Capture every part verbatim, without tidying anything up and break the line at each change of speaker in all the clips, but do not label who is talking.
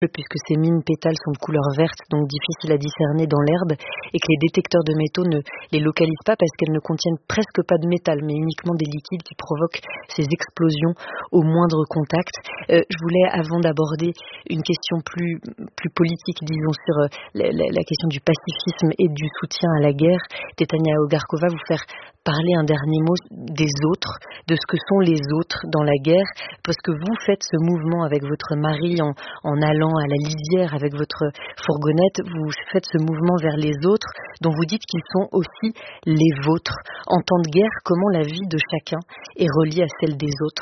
puisque ces mines pétales sont de couleur verte, donc difficiles à discerner dans l'herbe, et que les détecteurs de métaux ne les localisent pas parce qu'elles ne contiennent presque pas de métal, mais uniquement des liquides qui provoquent ces explosions au moindre contact. Euh, je voulais, avant d'aborder une question plus, plus politique, disons, sur euh, la, la, la question du pacifisme et du soutien à la guerre, Tetania Ogarkova, vous faire parler un dernier mot des autres, de ce que sont les autres dans la guerre, parce que vous faites ce mouvement avec votre mari en, en allant à la lisière avec votre fourgonnette, vous faites ce mouvement vers les autres, dont vous dites qu'ils sont aussi les vôtres. En temps de guerre, comment la vie de chacun est reliée à celle des autres ?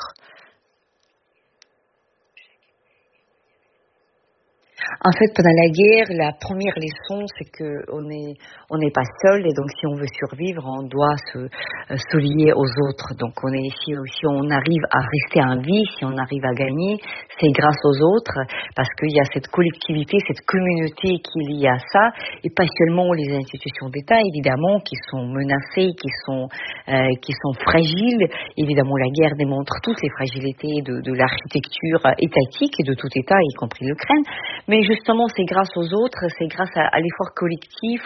En fait, pendant la guerre, la première leçon, c'est que on est, on n'est pas seul, et donc si on veut survivre, on doit se, euh, se lier aux autres. Donc on est, si, si on arrive à rester en vie, si on arrive à gagner, c'est grâce aux autres, parce qu'il y a cette collectivité, cette communauté qui est liée à ça, et pas seulement les institutions d'État, évidemment, qui sont menacées, qui sont, euh, qui sont fragiles. Évidemment, la guerre démontre toutes les fragilités de, de l'architecture étatique et de tout État, y compris l'Ukraine. Mais justement, c'est grâce aux autres, c'est grâce à, à l'effort collectif,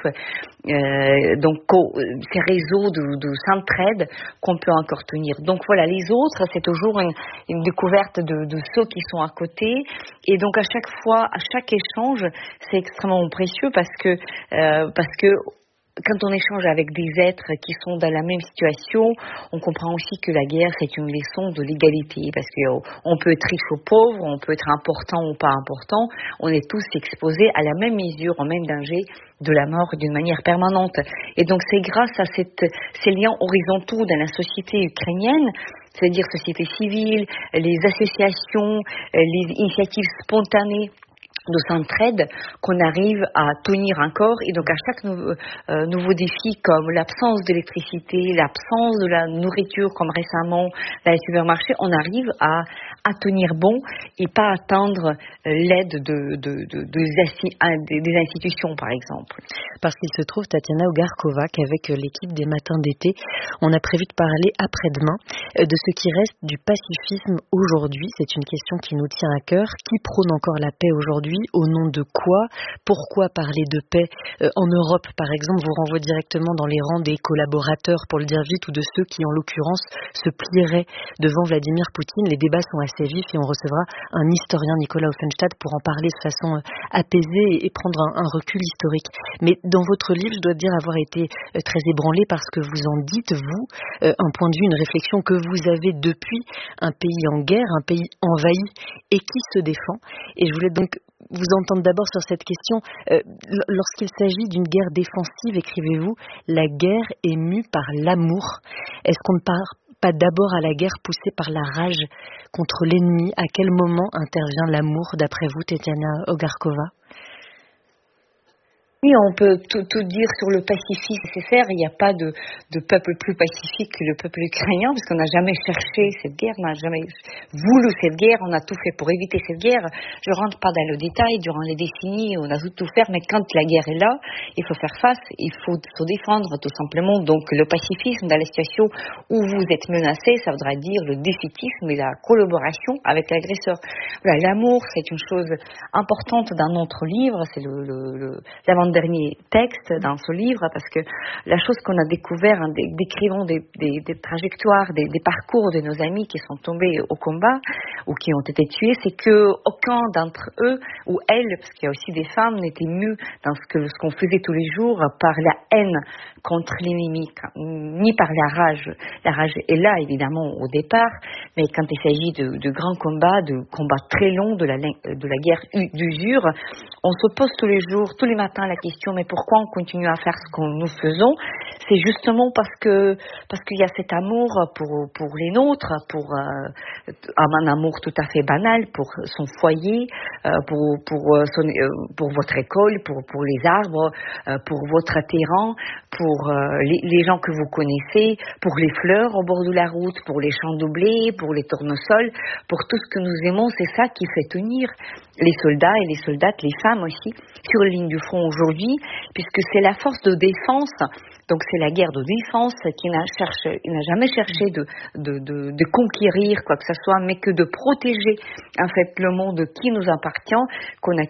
euh, donc au, ces réseaux de, de s'entraide qu'on peut encore tenir. Donc voilà, les autres, c'est toujours une, une découverte de, de ceux qui sont à côté. Et donc à chaque fois, à chaque échange, c'est extrêmement précieux parce que euh, parce que quand on échange avec des êtres qui sont dans la même situation, on comprend aussi que la guerre, c'est une leçon de l'égalité, parce qu'on peut être riche ou pauvre, on peut être important ou pas important, on est tous exposés à la même mesure, au même danger de la mort d'une manière permanente. Et donc c'est grâce à cette, ces liens horizontaux dans la société ukrainienne, c'est-à-dire société civile, les associations, les initiatives spontanées de s'entraide, qu'on arrive à tenir encore. Et donc à chaque nouveau, euh, nouveau défi, comme l'absence d'électricité, l'absence de la nourriture, comme récemment dans les supermarchés, on arrive à, à tenir bon et pas attendre l'aide de, de, de, de, de, des institutions, par exemple.
Parce qu'il se trouve, Tetania Ogarkova, qu'avec l'équipe des Matins d'été, on a prévu de parler après-demain de ce qui reste du pacifisme aujourd'hui. C'est une question qui nous tient à cœur. Qui prône encore la paix aujourd'hui ? Au nom de quoi ? Pourquoi parler de paix euh, en Europe, par exemple, vous renvoie directement dans les rangs des collaborateurs, pour le dire vite, ou de ceux qui, en l'occurrence, se plieraient devant Vladimir Poutine. Les débats sont assez vifs et on recevra un historien, Nicolas Offenstadt, pour en parler de façon euh, apaisée et, et prendre un, un recul historique. Mais dans votre livre, je dois dire avoir été euh, très ébranlée parce que vous en dites, vous, euh, un point de vue, une réflexion que vous avez depuis un pays en guerre, un pays envahi et qui se défend. Et je voulais donc vous entendre d'abord sur cette question. Euh, lorsqu'il s'agit d'une guerre défensive, écrivez-vous, la guerre est mue par l'amour. Est-ce qu'on ne part pas d'abord à la guerre poussée par la rage contre l'ennemi ? À quel moment intervient l'amour, d'après vous, Tetania Ogarkova ?
Oui, on peut tout, tout dire sur le pacifisme nécessaire. Il n'y a pas de, de peuple plus pacifique que le peuple ukrainien, parce qu'on n'a jamais cherché cette guerre, on n'a jamais voulu cette guerre, on a tout fait pour éviter cette guerre. Je ne rentre pas dans le détail, durant les décennies, on a tout, tout fait, mais quand la guerre est là, il faut faire face, il faut se défendre, tout simplement. Donc le pacifisme, dans la situation où vous êtes menacé, ça voudra dire le défaitisme et la collaboration avec l'agresseur. Voilà, l'amour, c'est une chose importante dans notre livre, c'est le, le, le l'avant-dernier texte dans ce livre, parce que la chose qu'on a découvert en décrivant des, des, des trajectoires, des, des parcours de nos amis qui sont tombés au combat ou qui ont été tués, c'est que aucun d'entre eux ou elles, parce qu'il y a aussi des femmes, n'était mu dans ce que ce qu'on faisait tous les jours par la haine contre l'ennemi, ni par la rage. La rage est là évidemment au départ, mais quand il s'agit de, de grands combats, de combats très longs, de la, de la guerre d'usure, on se pose tous les jours, tous les matins la question, mais pourquoi on continue à faire ce que nous faisons? C'est justement parce que parce qu'il y a cet amour pour pour les nôtres, pour euh, un amour tout à fait banal pour son foyer, euh, pour pour son, euh, pour votre école, pour pour les arbres, euh, pour votre terrain, pour euh, les, les gens que vous connaissez, pour les fleurs au bord de la route, pour les champs de blé, pour les tournesols, pour tout ce que nous aimons. C'est ça qui fait tenir les soldats et les soldates, les femmes aussi, sur la ligne du front aujourd'hui, puisque c'est la force de défense. Donc c'est la guerre de défense qui n'a, cherché, n'a jamais cherché de, de, de, de conquérir quoi que ce soit, mais que de protéger en fait le monde qui nous appartient, qu'on a